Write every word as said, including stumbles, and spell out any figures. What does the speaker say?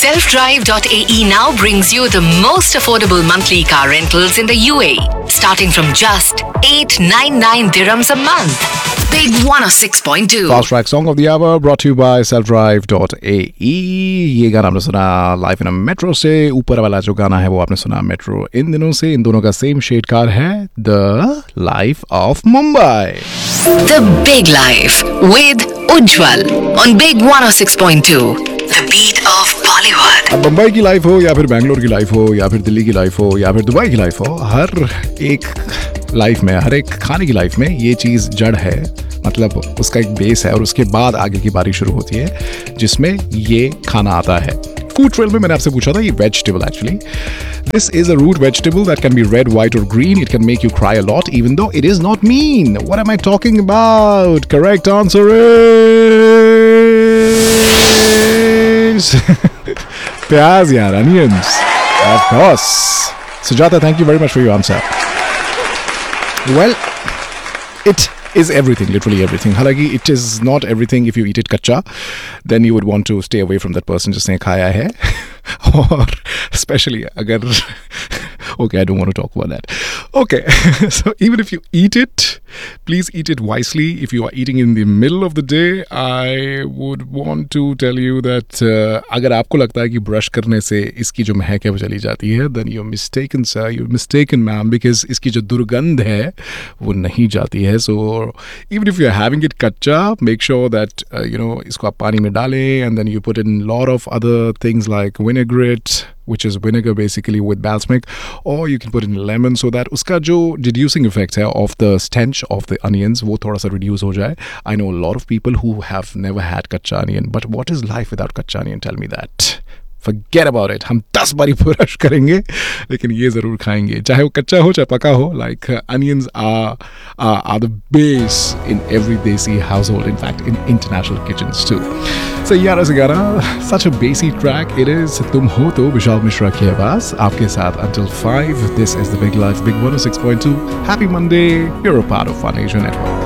self drive dot a e now brings you the most affordable monthly car rentals in the U A E, starting from just eight hundred ninety-nine dirhams a month. Big one oh six point two. Fast Track Song of the Hour brought to you by self drive dot a e. ये गाना आपने सुना life in metro से. ऊपर वाला जो गाना है वो आपने सुना मेट्रो इन दिनों से. इन दोनों का सेम शेड कार है, the life of Mumbai. The Big Life with Ujjwal on Big one oh six point two. The beat of Bollywood. अब मुंबई की लाइफ हो या फिर बैंगलोर की लाइफ हो या फिर दिल्ली की लाइफ हो या फिर दुबई की लाइफ हो, हर एक लाइफ में, हर एक खाने की लाइफ में ये चीज़ जड़ है. मतलब उसका एक बेस है और उसके बाद आगे की बारी शुरू होती है जिसमें ये खाना आता है. फूड ट्रेल में मैंने आपसे पूछा था ये vegetable actually. This is a root vegetable that can be red, white or green. It can make you cry a lot even though it is not mean. What am I talking about? Correct answer is pyaz yaar, onions. Of course. Sujata, thank you very much for your answer. Well, it is everything, literally everything. Halagi, it is not everything. If you eat it kacha, then you would want to stay away from that person just saying khaya hai. Or especially agar okay, I don't want to talk about that. Okay, so even if you eat it, please eat it wisely. If you are eating in the middle of the day, I would want to tell you that uh, अगर आपको लगता है कि brush करने से इसकी जो महक है वो चली जाती है, then you're mistaken sir, you're mistaken ma'am, because इसकी जो दुर्गंध है वो नहीं जाती है. So even if you're having it कच्चा, make sure that uh, you know इसको आप पानी में डालें and then you put in a lot of other things like vinaigrette, which is vinegar basically with balsamic, or you can put in lemon so that उसका जो reducing effect है of the stench of the onions वो थोड़ा सा reduce हो जाए. I know a lot of people who have never had कच्चा onion, but what is life without कच्चा onion? Tell me that. Forget about it. हम दस बारी ब्रश करेंगे लेकिन ये ज़रूर खाएंगे, चाहे वो कच्चा हो चाहे पका हो. Like uh, onions are, are are the base in every desi household. In fact, in international kitchens too. So ग्यारह से ग्यारह, such a basic track it is. तुम हो तो विशाल मिश्रा की आवाज़ आपके साथ until five. This is the Big Life, Big one oh six point two. Happy Monday. You're a part of Fun Asia Network.